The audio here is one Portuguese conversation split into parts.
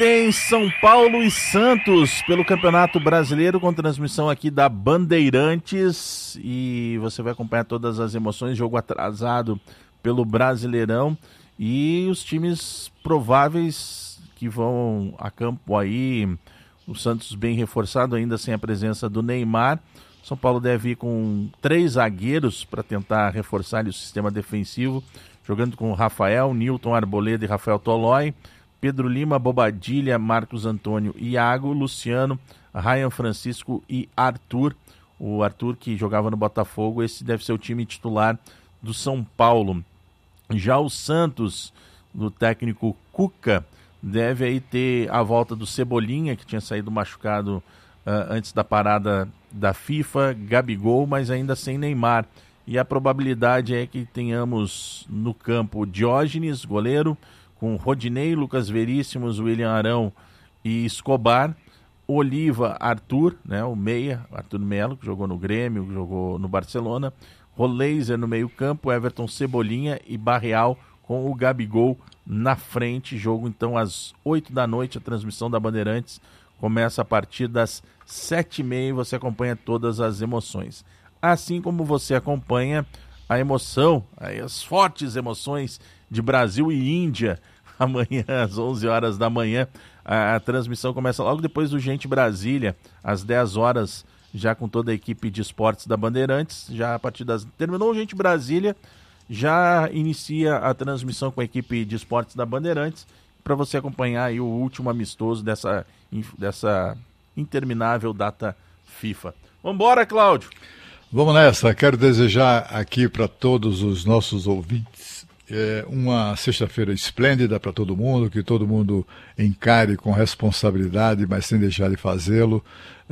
Tem São Paulo e Santos pelo Campeonato Brasileiro, com transmissão aqui da Bandeirantes, e você vai acompanhar todas as emoções, jogo atrasado pelo Brasileirão e os times prováveis que vão a campo aí. O Santos bem reforçado, ainda sem a presença do Neymar. São Paulo deve ir com 3 zagueiros para tentar reforçar o sistema defensivo, jogando com Rafael, Nilton Arboleda e Rafael Tolói, Pedro Lima, Bobadilha, Marcos Antônio, Iago, Luciano, Ryan Francisco e Arthur. O Arthur, que jogava no Botafogo, esse deve ser o time titular do São Paulo. Já o Santos, do técnico Cuca, deve aí ter a volta do Cebolinha, que tinha saído machucado antes da parada da FIFA, Gabigol, mas ainda sem Neymar. E a probabilidade é que tenhamos no campo Diógenes, goleiro, com Rodinei, Lucas Veríssimos, William Arão e Escobar, Oliva, Arthur, né, o meia, Arthur Melo, que jogou no Grêmio, que jogou no Barcelona, Roleiser no meio campo, Everton, Cebolinha e Barreal com o Gabigol na frente. Jogo então às 8 da noite, a transmissão da Bandeirantes começa a partir das 7h30 e você acompanha todas as emoções. Assim como você acompanha a emoção, as fortes emoções de Brasil e Índia, amanhã às 11 horas da manhã. A transmissão começa logo depois do Gente Brasília, às 10 horas, já com toda a equipe de esportes da Bandeirantes. Já a partir das... Terminou o Gente Brasília, já inicia a transmissão com a equipe de esportes da Bandeirantes, para você acompanhar aí o último amistoso dessa interminável data FIFA. Vambora, Cláudio! Vamos nessa. Quero desejar aqui para todos os nossos ouvintes uma sexta-feira esplêndida para todo mundo, que todo mundo encare com responsabilidade, mas sem deixar de fazê-lo.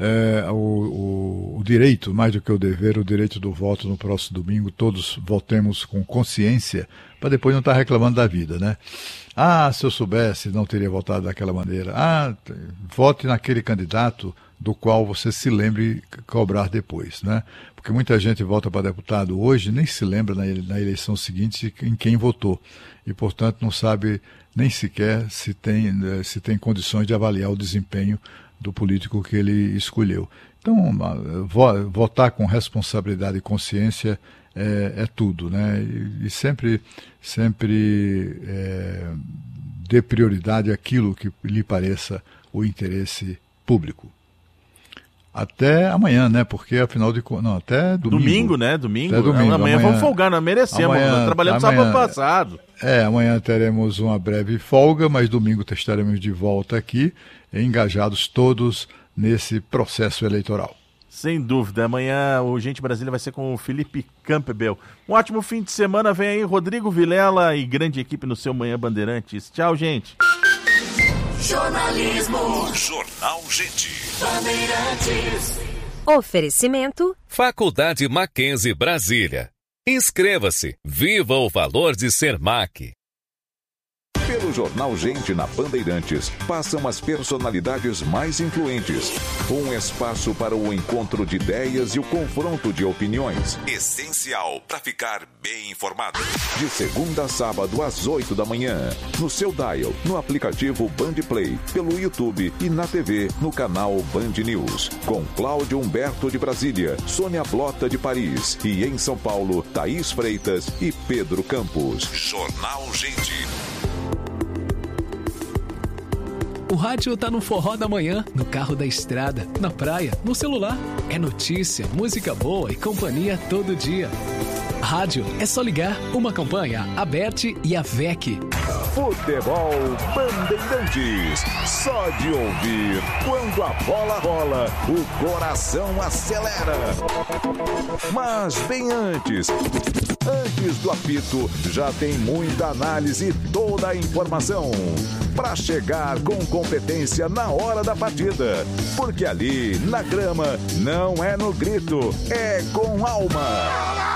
O direito, mais do que o dever, o direito do voto no próximo domingo, todos votemos com consciência, para depois não estar reclamando da vida, né? Ah, se eu soubesse, não teria votado daquela maneira. Ah, vote naquele candidato do qual você se lembre cobrar depois, né? Porque muita gente vota para deputado hoje, nem se lembra na eleição seguinte em quem votou. E, portanto, não sabe nem sequer se tem condições de avaliar o desempenho do político que ele escolheu. Então, votar com responsabilidade e consciência é tudo, né? E sempre dê prioridade àquilo que lhe pareça o interesse público. Até amanhã, né? Porque afinal de contas... Não, até domingo. Domingo, né? Domingo. Até domingo. Amanhã vamos folgar, nós merecemos. Nós trabalhamos sábado passado. Amanhã teremos uma breve folga, mas domingo estaremos de volta aqui, engajados todos nesse processo eleitoral. Sem dúvida. Amanhã o Gente Brasília vai ser com o Felipe Campbell. Um ótimo fim de semana. Vem aí Rodrigo Vilela e grande equipe no seu Manhã Bandeirantes. Tchau, gente. Jornalismo. Jornal Gente. Bandeirantes. Oferecimento. Faculdade Mackenzie Brasília. Inscreva-se. Viva o valor de ser MAC. Pelo Jornal Gente na Bandeirantes, passam as personalidades mais influentes. Um espaço para o encontro de ideias e o confronto de opiniões. Essencial para ficar bem informado. De segunda a sábado às 8 da manhã. No seu dial, no aplicativo Bandplay, pelo YouTube e na TV, no canal Band News. Com Cláudio Humberto de Brasília, Sônia Blota de Paris e em São Paulo, Thaís Freitas e Pedro Campos. Jornal Gente. O rádio tá no forró da manhã, no carro da estrada, na praia, no celular. É notícia, música boa e companhia todo dia. Rádio é só ligar. Uma campanha, a BET e a VEC. Futebol Bandeirantes. Só de ouvir, quando a bola rola, o coração acelera. Mas bem antes do apito, já tem muita análise e toda a informação para chegar com competência na hora da partida. Porque ali, na grama, não é no grito, é com alma.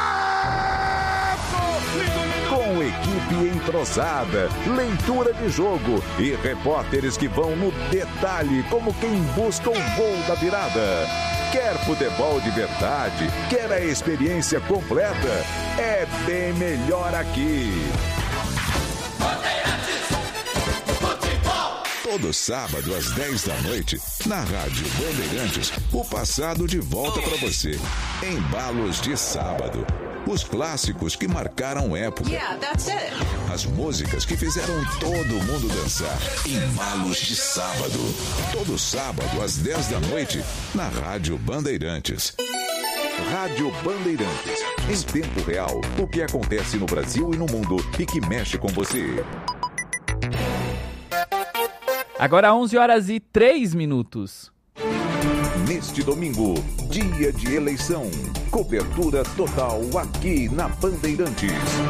Com equipe entrosada, leitura de jogo e repórteres que vão no detalhe como quem busca o gol da virada. Quer futebol de verdade? Quer a experiência completa? É bem melhor aqui. Todo sábado às 10 da noite, na Rádio Bandeirantes, o passado de volta para você. Embalos de sábado. Os clássicos que marcaram época. As músicas que fizeram todo mundo dançar. Embalos de sábado. Todo sábado às 10 da noite, na Rádio Bandeirantes. Rádio Bandeirantes. Em tempo real, o que acontece no Brasil e no mundo e que mexe com você. Agora 11h03. Neste domingo, dia de eleição, cobertura total aqui na Bandeirantes.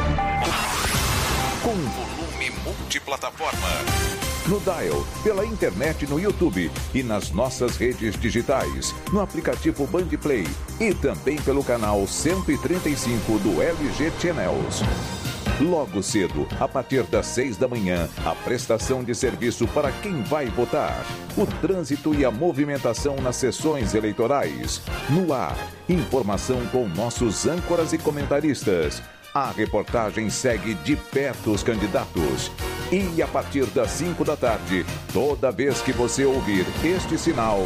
Com volume multiplataforma. No Dial, pela internet no YouTube e nas nossas redes digitais, no aplicativo Bandplay e também pelo canal 135 do LG Channels. Logo cedo, a partir das 6 da manhã, a prestação de serviço para quem vai votar. O trânsito e a movimentação nas sessões eleitorais. No ar, informação com nossos âncoras e comentaristas. A reportagem segue de perto os candidatos. E a partir das 5 da tarde, toda vez que você ouvir este sinal...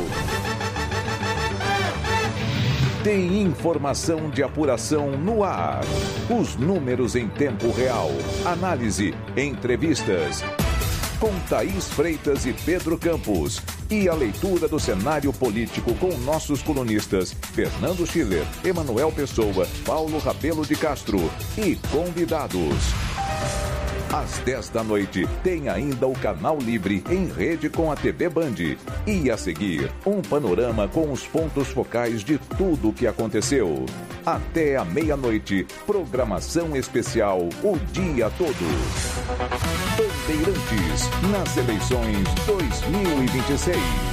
Tem informação de apuração no ar. Os números em tempo real. Análise, entrevistas. Com Thaís Freitas e Pedro Campos. E a leitura do cenário político com nossos colunistas Fernando Schiller, Emanuel Pessoa, Paulo Rabelo de Castro e convidados. Às 10 da noite, tem ainda o Canal Livre em rede com a TV Band. E a seguir, um panorama com os pontos focais de tudo o que aconteceu. Até a meia-noite, programação especial o dia todo. Bandeirantes, nas eleições 2026.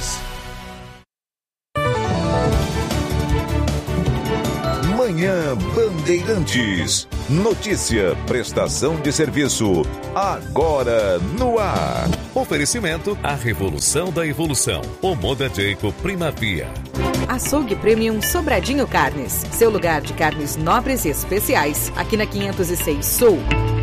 Manhã Bandeirantes. Notícia, prestação de serviço. Agora no ar. Oferecimento: a revolução da evolução. Omoda Jacob Primavia. Açougue Premium Sobradinho Carnes. Seu lugar de carnes nobres e especiais. Aqui na 506 Sul.